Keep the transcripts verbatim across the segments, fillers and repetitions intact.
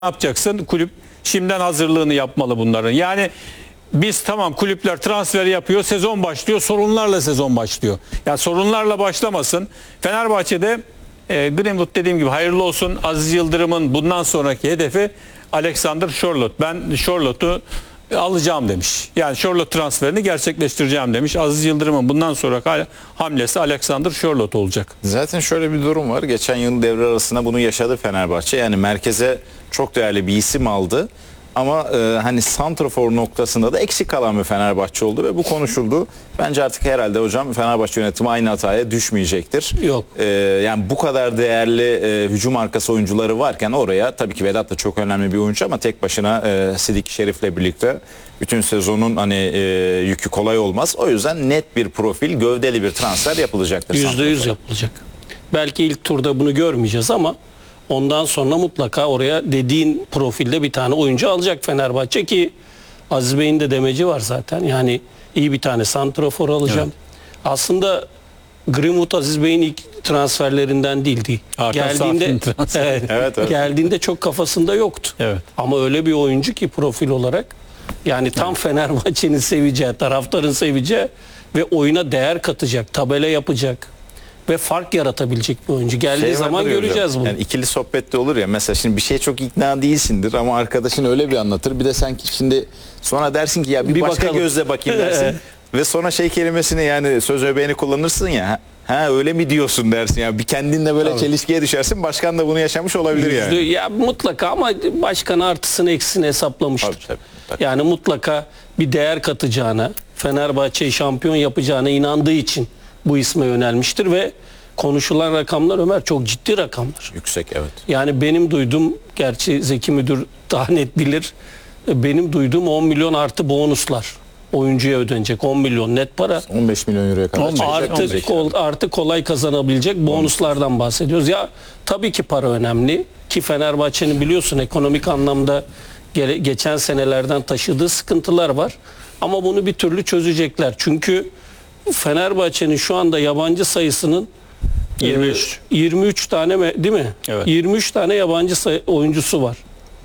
Ne yapacaksın? Kulüp şimdiden hazırlığını yapmalı bunların. Yani biz tamam, kulüpler transfer yapıyor, sezon başlıyor, sorunlarla sezon başlıyor. Yani sorunlarla başlamasın. Fenerbahçe'de e, Greenwood dediğim gibi hayırlı olsun. Aziz Yıldırım'ın bundan sonraki hedefi Alexander Sörloth. Ben Sörloth'u alacağım demiş. Yani Sörloth transferini gerçekleştireceğim demiş. Aziz Yıldırım'ın bundan sonraki hamlesi Alexander Sörloth olacak. Zaten şöyle bir durum var. Geçen yıl devre arasında bunu yaşadı Fenerbahçe. Yani merkeze çok değerli bir isim aldı. Ama e, hani santrafor noktasında da eksik kalan bir Fenerbahçe oldu ve bu konuşuldu. Bence artık herhalde hocam Fenerbahçe yönetimi aynı hataya düşmeyecektir. Yok. E, yani bu kadar değerli e, hücum arkası oyuncuları varken oraya, tabii ki Vedat da çok önemli bir oyuncu ama tek başına e, Sidik Şerif'le birlikte bütün sezonun hani e, yükü kolay olmaz. O yüzden net bir profil, gövdeli bir transfer yapılacaktır. yüzde yüz yapılacak. Belki ilk turda bunu görmeyeceğiz ama ondan sonra mutlaka oraya dediğin profilde bir tane oyuncu alacak Fenerbahçe ki Aziz Bey'in de demeci var zaten. Yani iyi bir tane santrafor alacağım. Evet. Aslında Greenwood Aziz Bey'in ilk transferlerinden değildi. Arka geldiğinde evet, evet, evet. geldiğinde çok kafasında yoktu. Evet. Ama öyle bir oyuncu ki profil olarak yani tam evet. Fenerbahçe'nin seveceği, taraftarın seveceği ve oyuna değer katacak, tabela yapacak ve fark yaratabilecek bir oyuncu. Geldiği şey zaman göreceğiz hocam. Bunu. Yani ikili sohbette olur ya, mesela şimdi bir şeye çok ikna değilsindir ama arkadaşın öyle bir anlatır. Bir de sen şimdi sonra dersin ki ya bir, bir başka bakalım. Gözle bakayım dersin. Ve sonra şey kelimesini, yani söz öbeğini kullanırsın ya. Ha öyle mi diyorsun dersin ya. Bir kendinle böyle tabii. Çelişkiye düşersin. Başkan da bunu yaşamış olabilir yani. Ya mutlaka, ama başkan artısını eksisini hesaplamıştır. Tabii, tabii, tabii. Yani mutlaka bir değer katacağına, Fenerbahçe'yi şampiyon yapacağına inandığı için bu isme yönelmiştir ve konuşulan rakamlar Ömer çok ciddi rakamlar. Yüksek, evet. Yani benim duyduğum, gerçi Zeki Müdür daha net bilir, benim duyduğum on milyon artı bonuslar oyuncuya ödenecek, on milyon net para. on beş milyon euroya kadar. Artı, kol, artı kolay kazanabilecek bonuslardan bahsediyoruz. Ya tabii ki para önemli ki Fenerbahçe'nin biliyorsun ekonomik anlamda ge geçen senelerden taşıdığı sıkıntılar var. Ama bunu bir türlü çözecekler. Çünkü Fenerbahçe'nin şu anda yabancı sayısının yirmi üç yirmi üç tane mi, değil mi? Evet. yirmi üç tane yabancı sayı, oyuncusu var.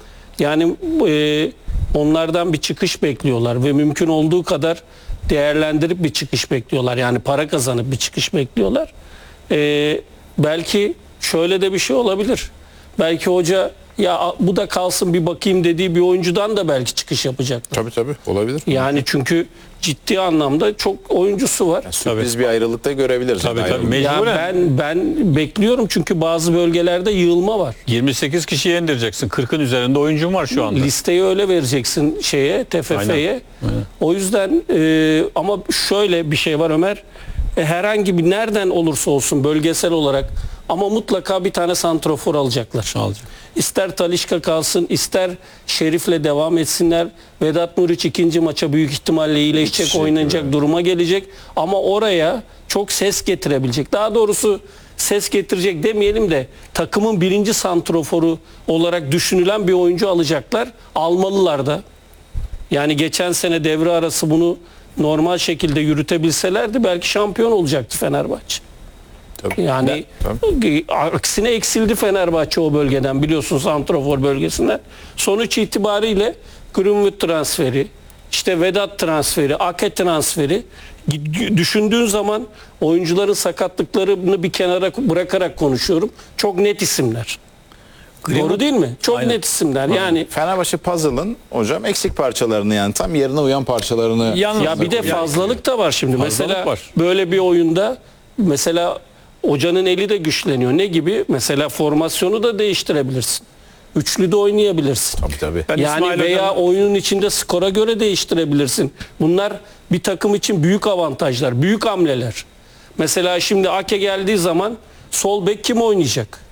Yani e, onlardan bir çıkış bekliyorlar ve mümkün olduğu kadar değerlendirip bir çıkış bekliyorlar. Yani para kazanıp bir çıkış bekliyorlar. E, belki şöyle de bir şey olabilir. Belki hoca ya bu da kalsın bir bakayım dediği bir oyuncudan da belki çıkış yapacaklar. Tabii tabii olabilir. Yani çünkü ciddi anlamda çok oyuncusu var. Yani sürpriz tabii. Bir ayrılık da görebiliriz. Tabii tabii. Ya ben ben bekliyorum çünkü bazı bölgelerde yığılma var. yirmi sekiz kişiye indireceksin. kırkın üzerinde oyuncun var şu anda. Listeyi öyle vereceksin şeye, T F F'ye. O yüzden e, ama şöyle bir şey var Ömer. E, herhangi bir nereden olursa olsun bölgesel olarak ama mutlaka bir tane santrofor alacaklar. Alacak. İster Talisca kalsın, ister Şerif'le devam etsinler. Vedat Muriç ikinci maça büyük ihtimalle iyileşecek, şey oynanacak evet. duruma gelecek. Ama oraya çok ses getirebilecek. Daha doğrusu ses getirecek demeyelim de takımın birinci santroforu olarak düşünülen bir oyuncu alacaklar. Almalılar da. Yani geçen sene devre arası bunu normal şekilde yürütebilselerdi belki şampiyon olacaktı Fenerbahçe. Tabii. Yani tabii. Aksine eksildi Fenerbahçe o bölgeden, biliyorsunuz santrafor bölgesinden. Sonuç itibariyle Greenwood transferi, işte Vedat transferi, Ake transferi düşündüğün zaman oyuncuların sakatlıklarını bir kenara bırakarak konuşuyorum. Çok net isimler. Greenwood. Doğru değil mi? Çok aynen. Net isimler. Yani Fenerbahçe puzzle'ın hocam eksik parçalarını, yani tam yerine uyan parçalarını. Yalnız ya bir de fazlalık da var şimdi. Fazlalık mesela var. Böyle bir oyunda mesela hocanın eli de güçleniyor. Ne gibi? Mesela formasyonu da değiştirebilirsin. Üçlü de oynayabilirsin. Tabii tabii. Ben yani İsmail veya hocam... oyunun içinde skora göre değiştirebilirsin. Bunlar bir takım için büyük avantajlar, büyük hamleler. Mesela şimdi Ake geldiği zaman sol bek kim oynayacak?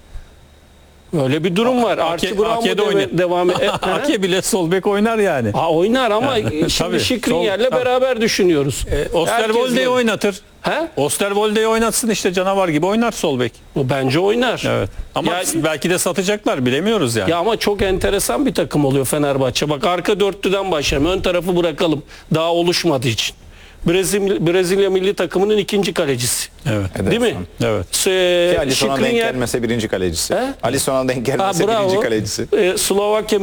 Öyle bir durum var. Artı Brown de devam et. Ake bile sol bek oynar yani. Ha, oynar ama şimdi Skriniar'la beraber düşünüyoruz. E, Osterwolde'yi oynatır. He? Osterwolde'yi oynatsın işte, canavar gibi oynar sol bek. O bence oynar. Evet. Ama ya, belki de satacaklar, bilemiyoruz yani. Ya ama çok enteresan bir takım oluyor Fenerbahçe. Bak arka dörtlüden başlayalım. Ön tarafı bırakalım. Daha oluşmadığı için. Brezilya, Brezilya milli takımının ikinci kalecisi. Evet. Değil mi? Evet. Ee, Ki Alisson'a denk Skriniar- gelmese birinci kalecisi. He? Alisson'a denk gelmese Ha, bravo. birinci kalecisi. Ee, Slovakya